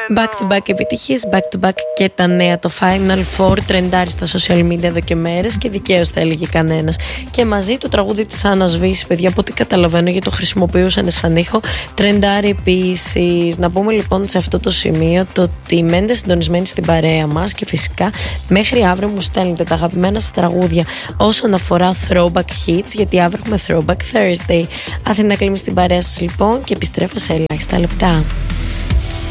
Back to back επιτυχίες, back to back και τα νέα. Το Final Four τρεντάρει στα social media εδώ και μέρες και δικαίως θα έλεγε κανένας. Και μαζί το τραγούδι της Άννας Βύση, παιδιά, από ό,τι καταλαβαίνω, γιατί το χρησιμοποιούσαν σαν ήχο, τρεντάρει επίσης. Να πούμε λοιπόν σε αυτό το σημείο το ότι μένετε συντονισμένοι στην παρέα μας και φυσικά μέχρι αύριο μου στέλνετε τα αγαπημένα σας τραγούδια όσον αφορά throwback hits, γιατί αύριο έχουμε throwback Thursday. Αθήνα κλείνει στην παρέα σας λοιπόν και επιστρέφω σε ελάχιστα λεπτά.